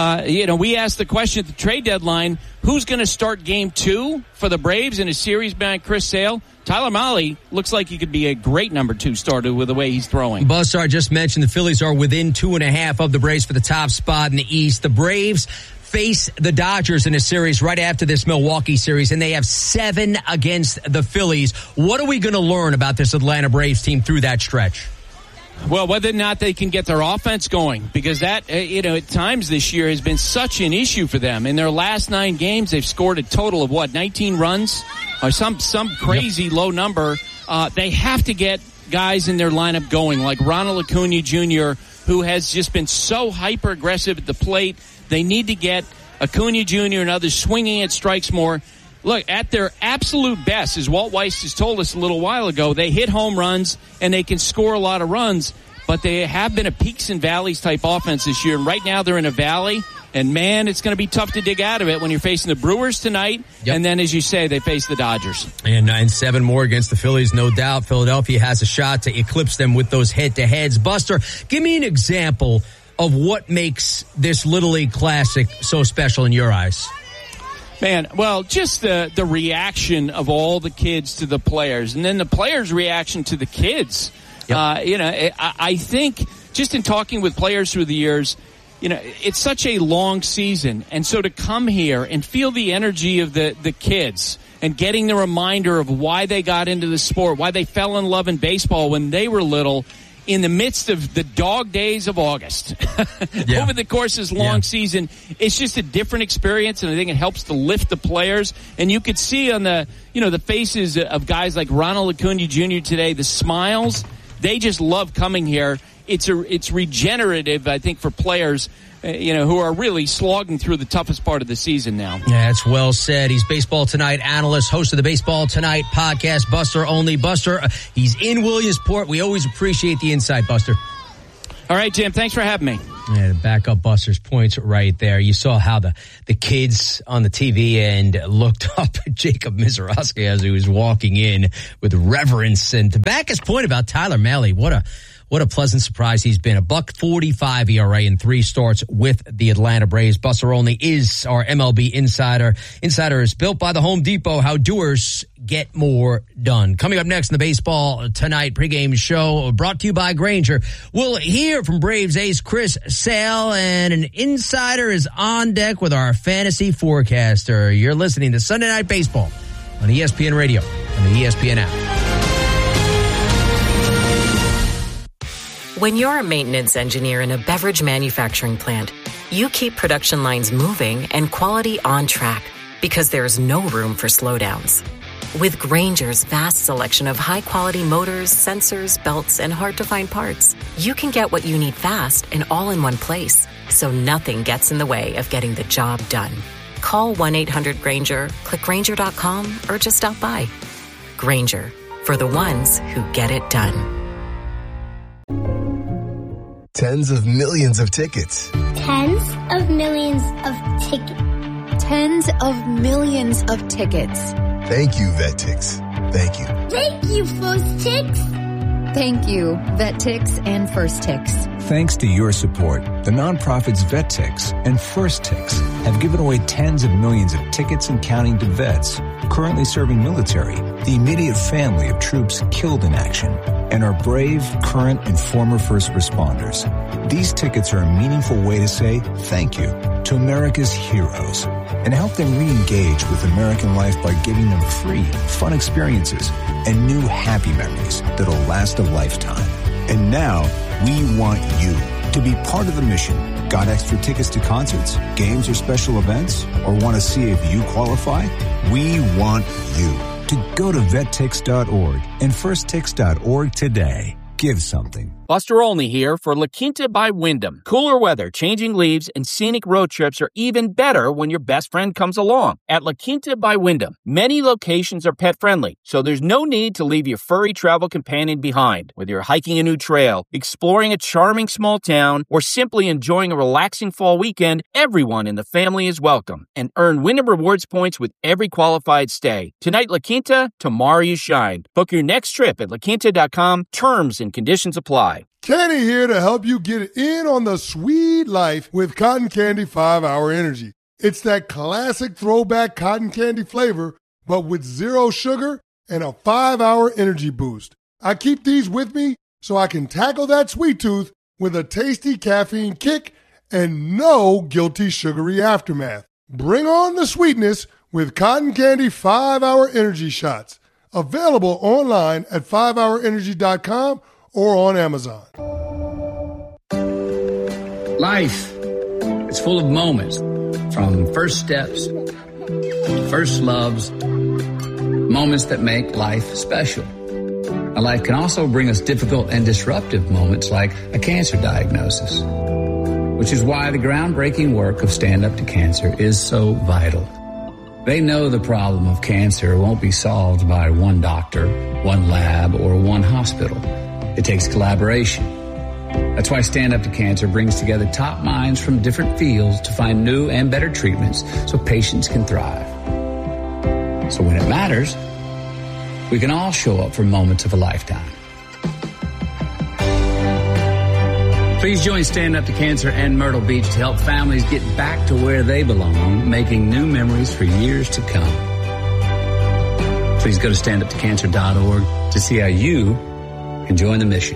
We asked the question at the trade deadline, who's going to start game 2 for the Braves in a series behind Chris Sale? Tyler Mahle looks like he could be a great number 2 starter with the way he's throwing. Buster, I just mentioned the Phillies are within 2.5 of the Braves for the top spot in the East. The Braves face the Dodgers in a series right after this Milwaukee series, and they have 7 against the Phillies. What are we going to learn about this Atlanta Braves team through that stretch? Well, whether or not they can get their offense going, because that, at times this year has been such an issue for them. In their last 9 games, they've scored a total of 19 runs or some crazy low number. They have to get guys in their lineup going, like Ronald Acuna Jr., who has just been so hyper aggressive at the plate. They need to get Acuna Jr. and others swinging at strikes more. Look, at their absolute best, as Walt Weiss has told us a little while ago, they hit home runs and they can score a lot of runs, but they have been a peaks and valleys type offense this year. And right now they're in a valley, and man, it's going to be tough to dig out of it when you're facing the Brewers tonight. Yep. And then, as you say, they face the Dodgers. And 7 more against the Phillies, no doubt. Philadelphia has a shot to eclipse them with those head-to-heads. Buster, give me an example of what makes this Little League Classic so special in your eyes. Man, well, just the reaction of all the kids to the players, and then the players' reaction to the kids. Yep. I think just in talking with players through the years, it's such a long season, and so to come here and feel the energy of the kids and getting the reminder of why they got into the sport, why they fell in love in baseball when they were little, in the midst of the dog days of August. Over the course of this long season, it's just a different experience, and I think it helps to lift the players. And you could see on the faces of guys like Ronald Acuna Jr. today, the smiles. They just love coming here. It's regenerative, I think, for players who are really slogging through the toughest part of the season now. Yeah, that's well said. He's Baseball Tonight analyst, host of the Baseball Tonight podcast, Buster Olney. Buster, he's in Williamsport. We always appreciate the insight, Buster. All right, Jim, thanks for having me. Yeah, to back up Buster's points right there. You saw how the kids on the TV end looked up at Jacob Misiorowski as he was walking in with reverence. And to back his point about Tyler Mahle, what a pleasant surprise he's been. $1.45 ERA in 3 starts with the Atlanta Braves. Buster Olney is our MLB insider. Insider is built by the Home Depot. How doers get more done. Coming up next in the Baseball Tonight pregame show, brought to you by Grainger. We'll hear from Braves ace Chris Sale, and an insider is on deck with our fantasy forecaster. You're listening to Sunday Night Baseball on ESPN Radio and the ESPN app. When you're a maintenance engineer in a beverage manufacturing plant, you keep production lines moving and quality on track because there's no room for slowdowns. With Grainger's vast selection of high-quality motors, sensors, belts, and hard-to-find parts, you can get what you need fast and all in one place, so nothing gets in the way of getting the job done. Call 1-800-GRANGER, click Grainger.com, or just stop by. Grainger, for the ones who get it done. Tens of millions of tickets. Tens of millions of tickets. Tens of millions of tickets. Thank you, VetTix. Thank you. Thank you, First Tix. Thank you, VetTix and First Tix. Thanks to your support, the nonprofits VetTix and First Tix have given away tens of millions of tickets and counting to vets currently serving military, the immediate family of troops killed in action, and our brave, current, and former first responders. These tickets are a meaningful way to say thank you to America's heroes and help them re-engage with American life by giving them free, fun experiences and new happy memories that'll last a lifetime. And now, we want you to be part of the mission. Got extra tickets to concerts, games, or special events? Or want to see if you qualify? We want you to go to vettix.org and firsttix.org today. Give something. Buster Olney here for La Quinta by Wyndham. Cooler weather, changing leaves, and scenic road trips are even better when your best friend comes along. At La Quinta by Wyndham, many locations are pet-friendly, so there's no need to leave your furry travel companion behind. Whether you're hiking a new trail, exploring a charming small town, or simply enjoying a relaxing fall weekend, everyone in the family is welcome. And earn Wyndham Rewards points with every qualified stay. Tonight, La Quinta, tomorrow you shine. Book your next trip at laquinta.com. Terms and conditions apply. Kenny here to help you get in on the sweet life with Cotton Candy 5-Hour Energy. It's that classic throwback cotton candy flavor, but with zero sugar and a 5-hour energy boost. I keep these with me so I can tackle that sweet tooth with a tasty caffeine kick and no guilty sugary aftermath. Bring on the sweetness with Cotton Candy 5-Hour Energy Shots. Available online at 5hourenergy.com or on Amazon. Life, it's full of moments, from first steps, first loves, moments that make life special. Now, life can also bring us difficult and disruptive moments like a cancer diagnosis, which is why the groundbreaking work of Stand Up to Cancer is so vital. They know the problem of cancer won't be solved by one doctor, one lab, or one hospital. It takes collaboration. That's why Stand Up to Cancer brings together top minds from different fields to find new and better treatments so patients can thrive. So when it matters, we can all show up for moments of a lifetime. Please join Stand Up to Cancer and Myrtle Beach to help families get back to where they belong, making new memories for years to come. Please go to standuptocancer.org to see how you can join the mission.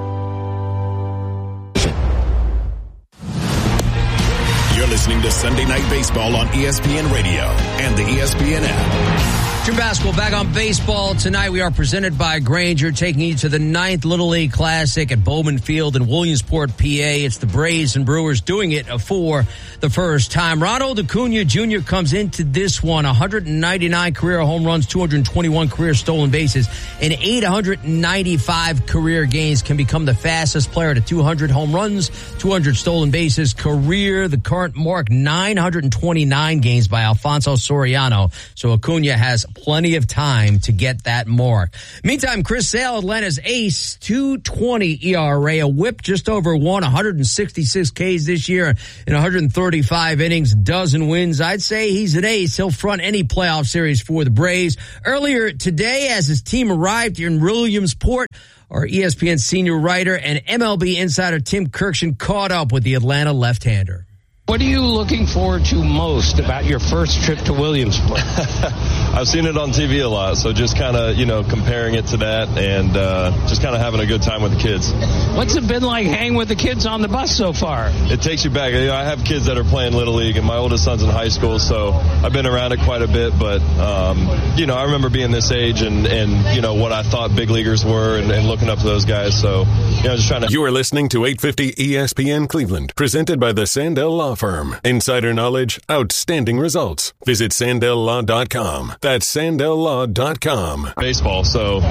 You're listening to Sunday Night Baseball on ESPN Radio and the ESPN app. Jim Basketball back on baseball tonight. We are presented by Grainger, taking you to the 9th Little League Classic at Bowman Field in Williamsport, PA. It's the Braves and Brewers doing it for the first time. Ronald Acuna Jr. comes into this one, 199 career home runs, 221 career stolen bases, and 895 career games. Can become the fastest player to 200 home runs, 200 stolen bases career. The current mark, 929 games by Alfonso Soriano. So Acuna has plenty of time to get that mark. Meantime, Chris Sale, Atlanta's ace, 2.20 ERA, a whip just over 166 Ks this year in 135 innings, dozen wins. I'd say he's an ace. He'll front any playoff series for the Braves. Earlier today, as his team arrived here in Williamsport, our ESPN senior writer and MLB insider Tim Kirkshin caught up with the Atlanta left-hander. What are you looking forward to most about your first trip to Williamsport? I've seen it on TV a lot, so just kind of, comparing it to that and just kind of having a good time with the kids. What's it been like hanging with the kids on the bus so far? It takes you back. I have kids that are playing Little League, and my oldest son's in high school, so I've been around it quite a bit. But, I remember being this age and what I thought big leaguers were and looking up to those guys. So, just trying to... You are listening to 850 ESPN Cleveland, presented by the Sandell Law Firm. Insider knowledge, outstanding results. Visit SandellLaw.com. That's SandellLaw.com. Baseball, so